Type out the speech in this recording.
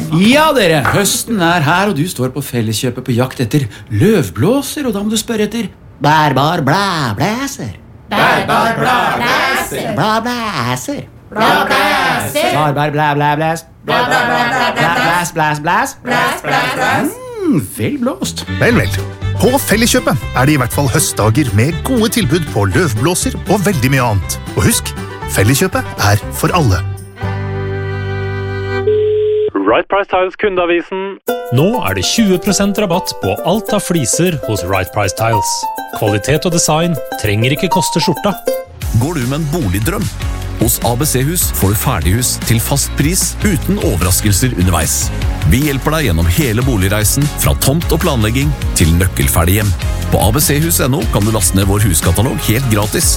Ja, dere, høsten her, og du står på Felleskjøpet på jakt etter løvblåser, og da må du spørre etter bærbar blæblæser. Bærbar blæblæser. Blæblæser. Blæblæser. Bærbar blæblæblæs. Blæs, blæs, blæs. Blæs. Vel blåst. Vel. På Felleskjøpet det i hvert fall høstdager med gode tilbud på løvblåser og veldig mye annet. Og husk, Felleskjøpet for alle. Right Price Tiles kundeavisen. Nå det 20% rabatt på alt av fliser hos Right Price Tiles. Kvalitet og design trenger ikke koste skjorta. Går du med en boligdrøm? Hos ABC-hus får du ferdighus til fast pris uten overraskelser underveis. Vi hjelper deg gjennom hele boligreisen fra tomt og planlegging til nøkkelferdig hjem. På abchus.no kan du laste ned vår huskatalog helt gratis.